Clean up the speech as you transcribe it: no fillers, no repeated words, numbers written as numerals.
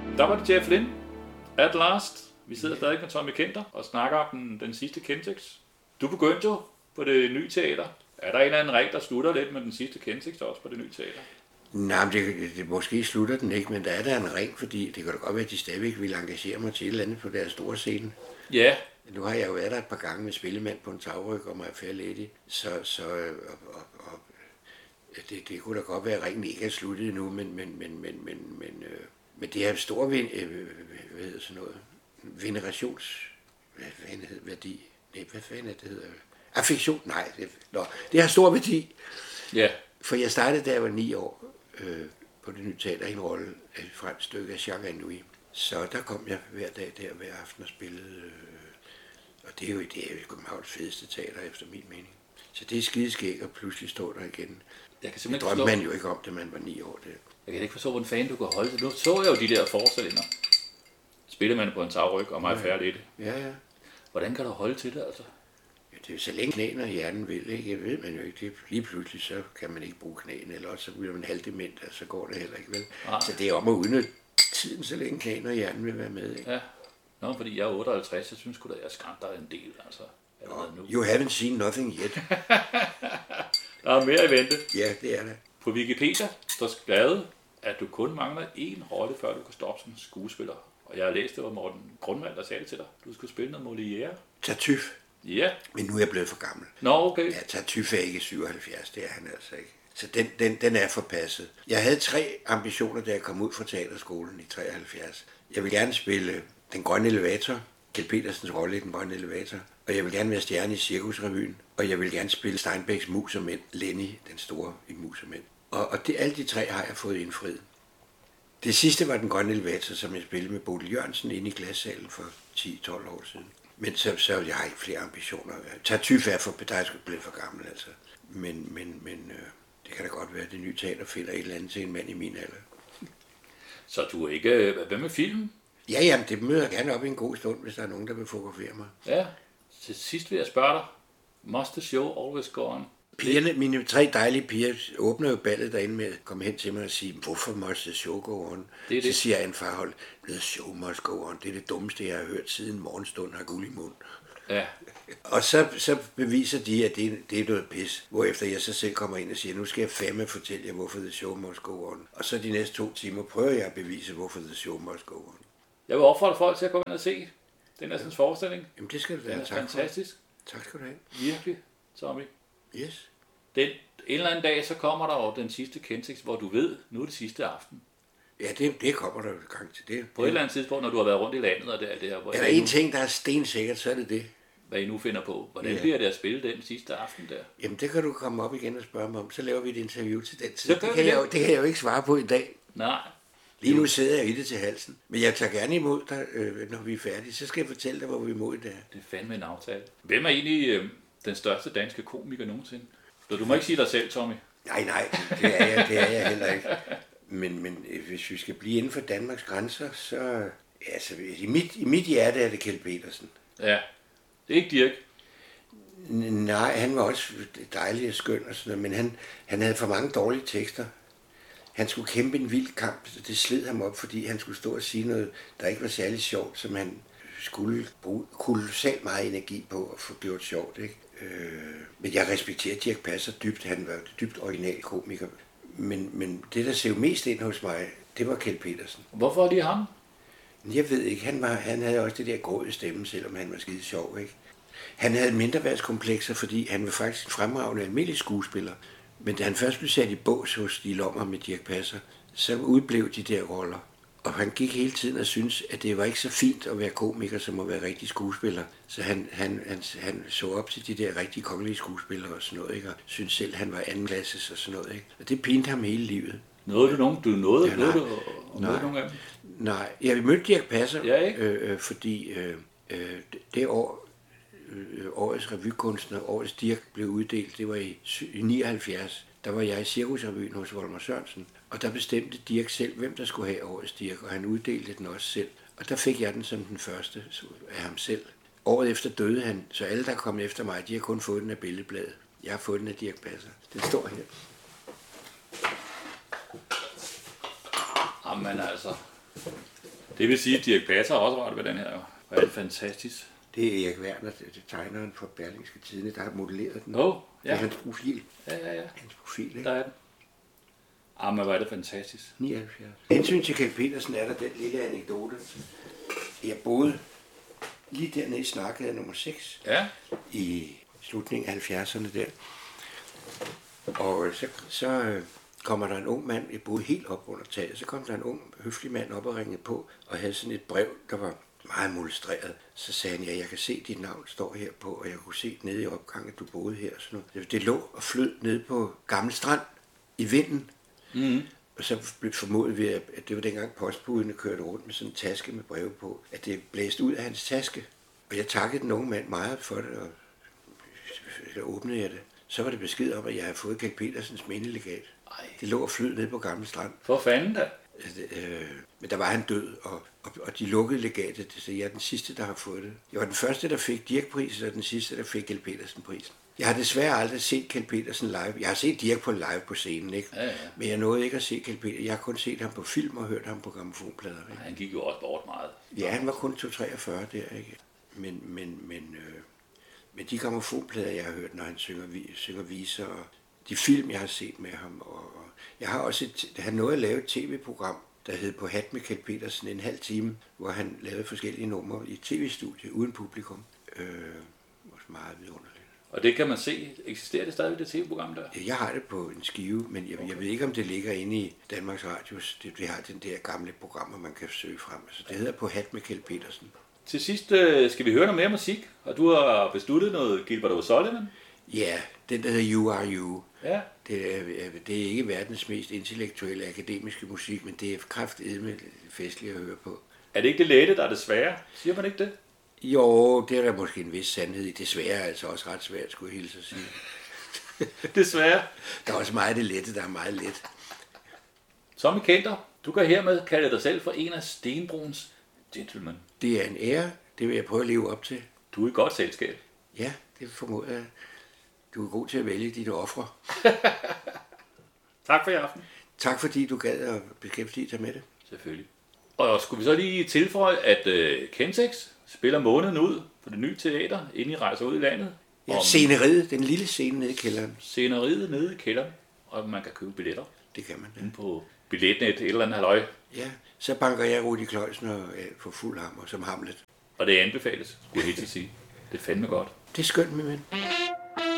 Der var det Jeff Lynne. At last. Vi sidder stadig med Tommy Kenter og snakker om den sidste Kentex. Du begyndte jo på det nye teater. Er der en eller anden regel, der slutter lidt med den sidste Kentex også på det nye teater? Nej, men det måske slutter den ikke, men der er en ring, fordi det kan da godt være, at de stadigvæk vil engagere mig til et eller andet på deres store scene. Ja. Nu har jeg jo været der et par gange med Spillemand på en tagryg og My Fair Lady, det kunne da godt være, at ringen ikke er sluttet endnu, men det er en stor venerations-værdi. Nej, hvad fanden er det hedder? Affektion? Nej, det har stor værdi. Ja. For jeg startede, da jeg var 9 år, på det nye teater, en rolle fra et stykke af Jacques Anouilh. Så der kom jeg hver dag der, hver aften og spillede, og det er jo Københavns fedeste teater, efter min mening. Så det er skideskæg, og pludselig står der igen. Det drømte man jo ikke om, da man var 9 år der. Jeg kan ikke forstå, hvordan fanden du kan holde det. Nu så jeg jo de der forestillinger. Spillemand på en tagryg og My Fair Lady. Ja. Hvordan kan du holde til det, altså? Ja, det er så længe knæene og hjernen vil, ikke? Jeg ved man jo ikke. Lige pludselig, så kan man ikke bruge knæene, eller også så bliver man halvdement, og så går det heller ikke, vel? Ah. Så det er om at udnytte tiden, så længe knæene og hjernen vil være med, ikke? Ja. Nå, fordi jeg er 58, så synes jeg, at jeg skræmte dig en del, altså. Nu. You haven't seen nothing yet. Der er mere i vente. Ja, det er det. På Wikipedia står skrevet, at du kun mangler én rolle, før du kan stoppe som skuespiller. Og jeg har læst, det var Morten Grundvald, der sagde det til dig. Du skulle spille noget Molière. Tartuffe. Ja. Men nu er jeg blevet for gammel. Nå, okay. Ja, Tartuffe er ikke 77, det er han altså ikke. Så den er forpasset. Jeg havde 3 ambitioner, da jeg kom ud fra teaterskolen i 73. Jeg vil gerne spille Den Grønne Elevator, Kjeld Petersens rolle i Den Grønne Elevator. Og jeg vil gerne være stjerne i Cirkusrevyen. Og jeg vil gerne spille Steinbecks Mus og Mænd, Lenny, den store i Mus og Mænd. Og alle de 3 har jeg fået indfriet. Det sidste var Den Grønne Elevator, som jeg spillede med Bodil Jørgensen inde i glassalen for 10-12 år siden. Men så jeg har ikke flere ambitioner. Tartuffe er der er sgu blevet for gammel, altså. Men det kan da godt være, at det nye teater finder et eller andet til en mand i min alder. Så du er ikke... Hvad med film? Ja, jamen, det møder jeg gerne op i en god stund, hvis der er nogen, der vil fotografere mig. Ja. Til sidst vil jeg spørge dig. Must the show always go on? Pigerne, mine 3 dejlige piger, åbner jo ballet derinde med at komme hen til mig og sige, hvorfor must the show go on? Så siger jeg en farhold, the show must go on. Det er det dummeste, jeg har hørt siden morgenstund har guld i mund. Ja. Og så beviser de, at det er noget pis. Hvorefter jeg så selv kommer ind og siger, nu skal jeg fandme fortælle jer, hvorfor the show must go on. Og så de næste 2 timer prøver jeg at bevise, hvorfor the show must go on. Jeg vil opfordre folk til at komme ind og se den her forestilling. Jamen det skal du da. Den er fantastisk. Tak skal du have. Virkelig, Tommy. Yes. En eller anden dag, så kommer der jo den sidste Kentex, hvor du ved, nu er det sidste aften. Ja, det kommer der jo gang til det. På et eller andet tidspunkt, når du har været rundt i landet og det her. Hvor er der en ting, der er stensikkert, så er det det. Hvad I nu finder på. Hvordan bliver det at spille den sidste aften der? Jamen, det kan du komme op igen og spørge mig om. Så laver vi et interview til den tid. Det kan jeg jo ikke svare på i dag. Nej. Lige nu sidder jeg i det til halsen. Men jeg tager gerne imod dig, når vi er færdige. Så skal jeg fortælle dig, hvor vi er imod det her. Det er fandme en aftale. Hvem er egentlig den største danske komiker nogensinde? Du må ikke sige dig selv, Tommy. Nej, det er jeg heller ikke. Men hvis vi skal blive inden for Danmarks grænser, så... Altså, i mit hjerte er det Kjeld Petersen. Ja, det er ikke Dirch. Nej, han var også dejlig og skøn og sådan noget, men han havde for mange dårlige tekster. Han skulle kæmpe en vild kamp, så det sled ham op, fordi han skulle stå og sige noget, der ikke var særlig sjovt, som han skulle bruge kolossalt meget energi på at få gjort sjovt, ikke? Men jeg respekterer Dirch Passer dybt, han var dybt original komiker. Men det, der ser mest ind hos mig, det var Kjeld Petersen. Hvorfor lige ham? Jeg ved ikke, han havde også det der grå i stemmen, selvom han var skide sjov, ikke? Han havde mindreværdskomplekser, fordi han var faktisk en fremragende almindelig skuespiller. Men da han først blev sat i bås hos de Lommer med Dirch Passer, så udblev de der roller. Og han gik hele tiden og syntes, at det var ikke så fint at være komiker, som at være rigtig skuespiller. Så han så op til de der rigtige kongelige skuespillere og sådan noget, ikke? Og syntes selv, han var andenklasses og sådan noget, ikke? Og det pinte ham hele livet. Nåede du nogen? Du nåede nogen af dem? Nej, jeg mødte Dirch Passer, ja, ikke? Fordi det år, årets revykunstner, årets Dirch blev uddelt, det var i 79. Der var jeg i Cirkusrevyen hos Volmer Sørensen, og der bestemte Dirch selv, hvem der skulle have årets Dirch, og han uddelte den også selv. Og der fik jeg den som den første af ham selv. Året efter døde han, så alle, der kom efter mig, de har kun fået den af Billedbladet. Jeg har fået den af Dirch Passer. Den står her. Jamen altså, Det vil sige, at Dirch Passer har også ret ved den her. Hvor er det fantastisk. Det er Erik Werner, det tegneren for Berlingske Tidende, der har modelleret den. Ja. Det er hans profil. Ja. Hans profil, ikke? Der er den. Men hvor er det fantastisk. 79. Hensyn til Kjeld Petersen er der den lille anekdote. Jeg boede lige dernede i Snargade nummer 6. Ja. I slutningen af 70'erne der. Og så kommer der en ung mand, jeg boede helt op under taget, så kom der en ung, høflig mand op og ringede på, og havde sådan et brev, der var meget molestreret. Så sagde han, ja, jeg kan se, dit navn står her på, og jeg kunne se nede i opgangen, at du boede her. Sådan noget. Det lå og flød nede på Gammel Strand i vinden. Mm. Og så blev formodet ved, at det var dengang postbudene kørte rundt med sådan en taske med breve på, at det blæste ud af hans taske. Og jeg takkede den unge mand meget for det, og så åbnede jeg det. Så var det besked om, at jeg havde fået Kjeld Petersens mindelegat. Det lå og flød ned på Gammel Strand. For fanden da. Men der var han død, og de lukkede legatet, så jeg er den sidste, der har fået det. Jeg var den første, der fik Dirch-prisen, og den sidste, der fik Kjeld Petersen-prisen. Jeg har desværre aldrig set Kjeld Petersen live. Jeg har set Dirch på live på scenen, ikke? Ja. Men jeg nåede ikke at se Kjeld Petersen. Jeg har kun set ham på film og hørt ham på grammofonplader. Ikke? Han gik jo også bort meget. Ja, han var kun 2,43 der, ikke? Men de grammofonplader, jeg har hørt, når han synger viser, og de film, jeg har set med ham, og jeg har også han nåede at lave et tv-program, der hed På hat med Kjeld Petersen, en halv time, hvor han lavede forskellige numre i tv-studie uden publikum. Også meget vidunderligt. Og det kan man se. Eksisterer det stadig, det tv-program der? Jeg har det på en skive, men jeg ved ikke, om det ligger inde i Danmarks Radios. Det har den der gamle programmer, man kan søge frem. Altså, det hedder På hat med Kjeld Petersen. Til sidst skal vi høre noget mere musik, og du har besluttet noget Gilbert O'Sullivan. Ja, den der hedder You Are You. Ja. Det er ikke verdens mest intellektuelle akademiske musik, men det er kraftedme festligt at høre på. Er det ikke det lette, der er det svære? Siger man ikke det? Jo, det er der måske en vis sandhed i. Desværre er altså også ret svært, skulle jeg hilse at sige. Desværre. Der er også meget det lette, der er meget let. Tommy Kenter, du kan hermed kalde dig selv for en af Stenbroens gentlemen. Det er en ære. Det vil jeg prøve at leve op til. Du er i godt selskab. Ja, det formoder jeg. Du er god til at vælge dine ofre. Tak for i aften. Tak fordi du gad at beskæftige dig med det. Selvfølgelig. Og skulle vi så lige tilføje, at Kentex spiller måneden ud på det nye teater, inden I rejser ud i landet. Ja, sceneriet, den lille scene nede i kælderen. Sceneriet nede i kælderen, og man kan købe billetter. Det kan man da. Inde på billetnet et eller andet halløj. Ja, så banker jeg Rudi Kløjsen for fuld hammer som Hamlet. Og det anbefales, skulle jeg helt sige. Det er fandme godt. Det er skønt, min ven.